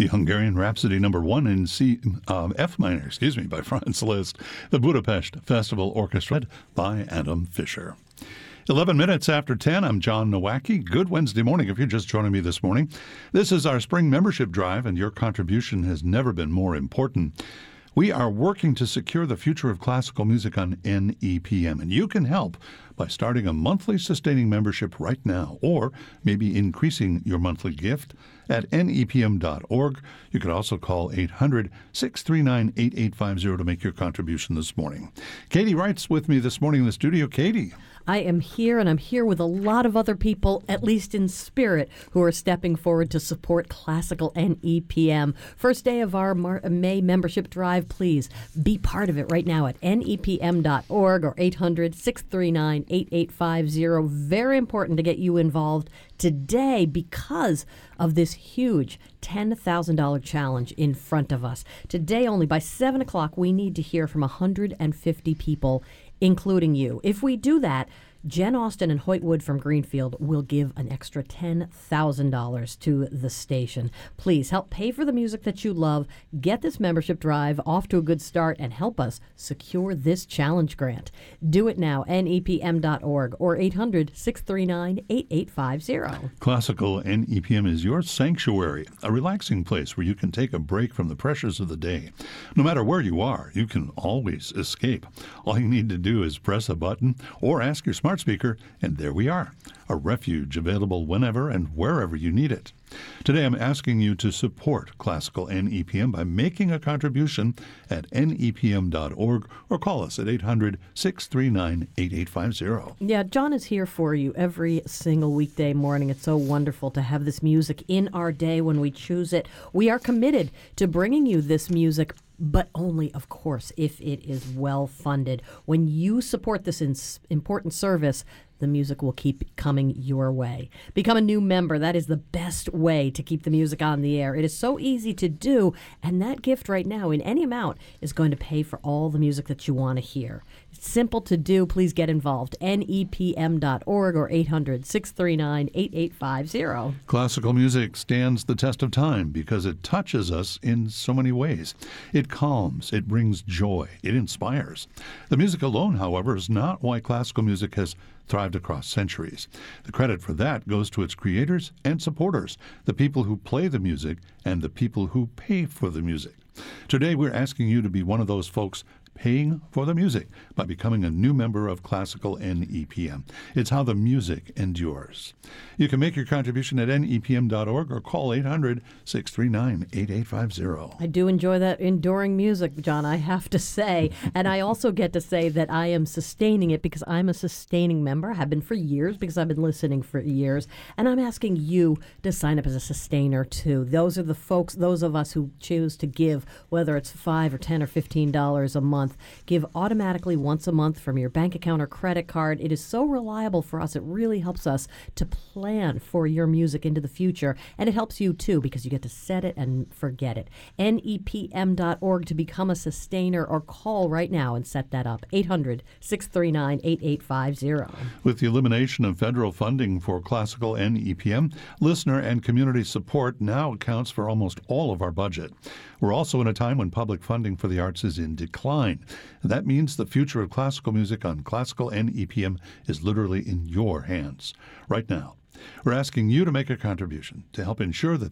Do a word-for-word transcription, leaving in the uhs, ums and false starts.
the Hungarian Rhapsody number one in C, um, F minor, excuse me, by Franz Liszt, the Budapest Festival Orchestra led by Adam Fisher. eleven minutes after ten, I'm John Nowacki. Good Wednesday morning if you're just joining me this morning. This is our spring membership drive, and your contribution has never been more important. We are working to secure the future of classical music on N E P M, and you can help by starting a monthly sustaining membership right now, or maybe increasing your monthly gift at N E P M dot org. You could also call eight hundred, six three nine, eight eight five zero to make your contribution this morning. Katie Wright's with me this morning in the studio. Katie. I am here, and I'm here with a lot of other people, at least in spirit, who are stepping forward to support classical N E P M. First day of our Mar- May membership drive. Please be part of it right now at N E P M dot org or eight hundred, six three nine, eight eight five zero. Very important to get you involved today because of this huge ten thousand dollars challenge in front of us. Today only by seven o'clock, we need to hear from one hundred fifty people, including you. If we do that, Jen Austen and Hoyt Wood from Greenfield will give an extra ten thousand dollars to the station. Please help pay for the music that you love, get this membership drive off to a good start, and help us secure this challenge grant. Do it now, N E P M dot org or eight hundred, six three nine, eight eight five zero. Classical N E P M is your sanctuary, a relaxing place where you can take a break from the pressures of the day. No matter where you are, you can always escape. All you need to do is press a button or ask your smart speaker, and there we are, a refuge available whenever and wherever you need it. Today I'm asking you to support Classical N E P M by making a contribution at N E P M dot org or call us at eight hundred, six three nine, eight eight five zero. Yeah, John is here for you every single weekday morning. It's so wonderful to have this music in our day when we choose it. We are committed to bringing you this music, but only, of course, if it is well funded. When you support this ins- important service, the music will keep coming your way. Become a new member. That is the best way to keep the music on the air. It is so easy to do, and that gift right now in any amount is going to pay for all the music that you want to hear. It's simple to do. Please get involved. N E P M dot org or eight hundred, six three nine, eight eight five zero. Classical music stands the test of time because it touches us in so many ways. It calms, it brings joy, it inspires. The music alone, however, is not why classical music has thrived across centuries. The credit for that goes to its creators and supporters, the people who play the music and the people who pay for the music. Today we're asking you to be one of those folks paying for the music by becoming a new member of Classical N E P M. It's how the music endures. You can make your contribution at N E P M dot org or call eight hundred, six three nine, eight eight five zero. I do enjoy that enduring music, John, I have to say. And I also get to say that I am sustaining it because I'm a sustaining member. I have been for years because I've been listening for years. And I'm asking you to sign up as a sustainer, too. Those are the folks, those of us who choose to give, whether it's five or ten or fifteen dollars a month. Give automatically once a month from your bank account or credit card. It is so reliable for us. It really helps us to plan for your music into the future. And it helps you, too, because you get to set it and forget it. N E P M dot org to become a sustainer or call right now and set that up. eight hundred, six three nine, eight eight five zero. With the elimination of federal funding for classical N E P M, listener and community support now accounts for almost all of our budget. We're also in a time when public funding for the arts is in decline. That means the future of classical music on Classical N E P M is literally in your hands right now. We're asking you to make a contribution to help ensure that